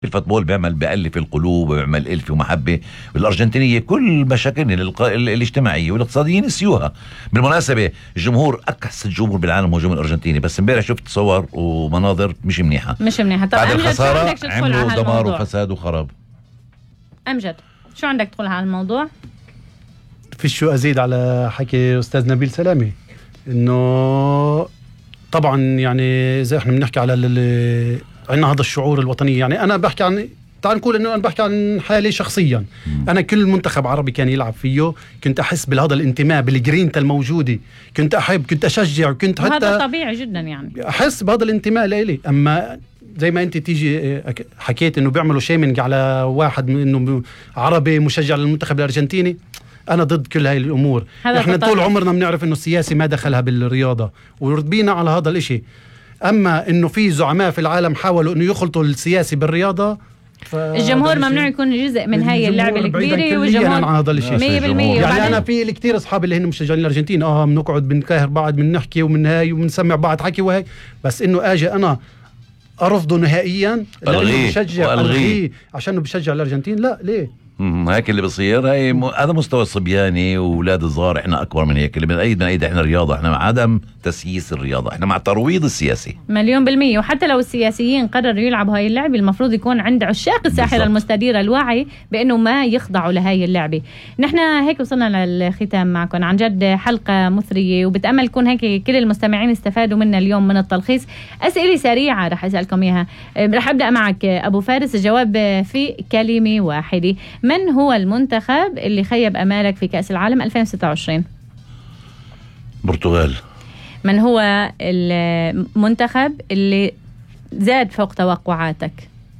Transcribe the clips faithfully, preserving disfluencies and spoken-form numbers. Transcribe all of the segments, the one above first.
الفوتبول بيعمل بألف القلوب وبيعمل ألف ومحبة. الأرجنتينية كل مشاكلنا الاجتماعية والاقتصادية نسيوها. بالمناسبة الجمهور أكثر الجمهور بالعالم هو الجمهور الأرجنتيني، بس امبارح شفت صور ومناظر مش منيحة مش منيحة. طب بعد الخسارة عملوا دمار وفساد وخراب. أمجد شو عندك تقول على الموضوع؟ في شو أزيد على حكي أستاذ نبيل سلامي، إنه طبعا يعني زي إحنا بنحكي على اللي عندنا هذا الشعور الوطني. يعني أنا بحكي عن تعال نقول إنه أنا بحكي عن حالي شخصيا. م. أنا كل منتخب عربي كان يلعب فيه كنت أحس بهذا الانتماء بالجرينتا الموجودة، كنت أحب كنت أشجع وكنت حتى هذا طبيعي جدا يعني أحس بهذا الانتماء لإلي. أما زي ما أنت تيجي حكيت إنه بيعملوا شيمينج على واحد إنه عربي مشجع للمنتخب الأرجنتيني، أنا ضد كل هاي الأمور. إحنا طول عمرنا بنعرف إنه السياسي ما دخلها بالرياضة وربينا على هذا الإشي. أما إنه في زعماء في العالم حاولوا إنه يخلطوا السياسي بالرياضة، الجمهور ممنوع يكون جزء من هاي اللعبة الكبيرة والجمهور عن هذا الشيء مية بالمية. يعني أنا في كتير أصحاب اللي هن مشجعين الأرجنتين اه بنقعد بنكاهر بعض بنحكي ومن هاي وبنسمع بعض حكي وهي، بس إنه أجي أنا أرفضه نهائيا ألغيه بشجع ألغيه عشانه بشجع الأرجنتين. لا ليه؟ هيك اللي بصير. هاي م... هذا مستوى الصبياني وولاد الزار. احنا اكبر من هيك. اللي بنأيد بنأيد احنا الرياضه، احنا مع عدم تسييس الرياضه، احنا مع ترويض السياسي مليون بالمية. وحتى لو السياسيين قرروا يلعبوا هاي اللعبه المفروض يكون عند عشاق الساحره بالضبط. المستديره الوعي بانه ما يخضعوا لهاي اللعبه. نحن هيك وصلنا للختام معكم، عن جد حلقه مثريه وبتامل يكون هيك كل المستمعين استفادوا منا اليوم من التلخيص. اسئله سريعه رح اسالكم اياها. رح ابدا معك ابو فارس، الجواب في كلمه واحده. من هو المنتخب اللي خيب أمالك في كأس العالم ألفين وستة وعشرين؟ برتغال. من هو المنتخب اللي زاد فوق توقعاتك؟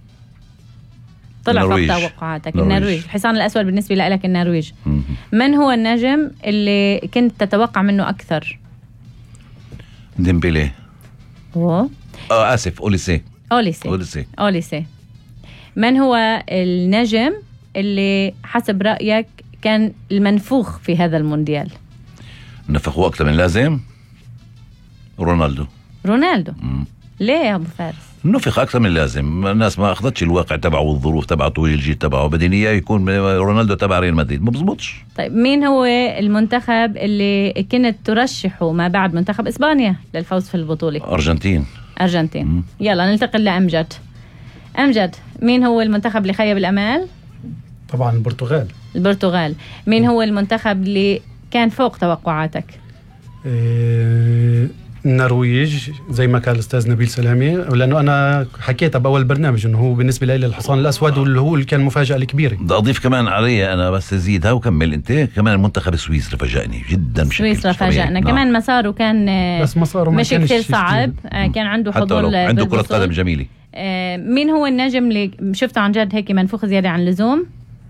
طلع النرويج. فوق توقعاتك. النرويج. الحصان الأسود بالنسبة لك النرويج. من هو النجم اللي كنت تتوقع منه أكثر؟ ديمبلي. هو آه آسف أوليسي. أوليسي أوليسي أوليسي. من هو النجم اللي حسب رأيك كان المنفوخ في هذا المونديال؟ نفخوه أكثر من لازم. رونالدو. رونالدو. مم. ليه يا أبو فارس؟ نفخ أكثر من لازم. الناس ما أخذتش الواقع تبعه والظروف تبعه طويل الجيل تبعه. بدين إياه يكون رونالدو تبع ريال مدريد، ما بزبطش. طيب مين هو المنتخب اللي كنت ترشحه ما بعد منتخب إسبانيا للفوز في البطولة؟ أرجنتين. أرجنتين. مم. يلا ننتقل لأمجد. أمجد، مين هو المنتخب اللي خيب الأمال؟ طبعا البرتغال. البرتغال. مين هو المنتخب اللي كان فوق توقعاتك؟ إيه النرويج زي ما قال الأستاذ نبيل سلامي، لأنه أنا حكيتها بأول برنامج إنه هو بالنسبة لي الحصان الأسود واللي هو اللي كان مفاجأة الكبيرة. بدي أضيف كمان علي أنا بس زيدها وكمل أنت. كمان المنتخب السويسري فاجأني جدا. سويسرا فاجأنا نعم. كمان مساره كان بس مساره مش كثير صعب. كان عنده حضور عنده كرة قدم جميلة. مين هو النجم اللي شفته عن جد هيك منفوخ زيادة عن اللزوم؟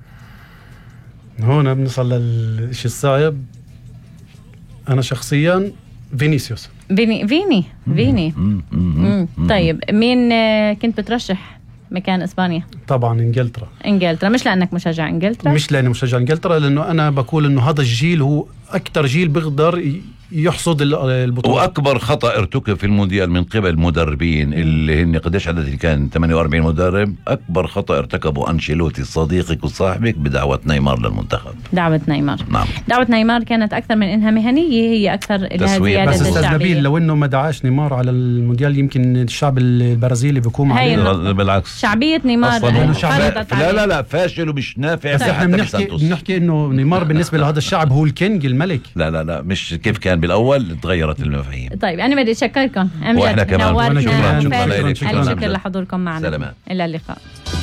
هون بنصل للشيء الصعب. أنا شخصيا فينيسيوس. فيني فيني فيني مم. مم. مم. طيب مين كنت بترشح مكان إسبانيا؟ طبعا إنجلترا. إنجلترا مش لأنك مشجع إنجلترا؟ مش لأني مشجع إنجلترا، لأنه أنا بقول إنه هذا الجيل هو أكتر جيل بيقدر يحصد البطولة. وأكبر خطأ ارتكب في المونديال من قبل المدربين اللي هن قديش عدد اللي كان ثمانية وأربعين مدرب. أكبر خطأ ارتكبه أنشيلوتي صديقك وصاحبك بدعوة نيمار للمنتخب. دعوة نيمار. نعم. دعوة نيمار كانت أكثر من إنها مهنية، هي أكثر لها زيادة بس أستاذ نبيل لو إنه ما دعاش نيمار على المونديال يمكن الشعب البرازيلي بيكون عليه. بالعكس شعبية نيمار لا لا لا فاشل ومش نافع. بس احنا بنحكي بنحكي إنه نيمار بالنسبة لهذا الشعب هو الكينج الملك. لا لا لا مش كيف كان بالأول، تغيرت المفاهيم. طيب أنا بدي أشكركم أمجد، وإحنا كمان نورتنا. شكرا شكرا شكرا شكرا لحضوركم معنا. سلامات. إلى اللقاء.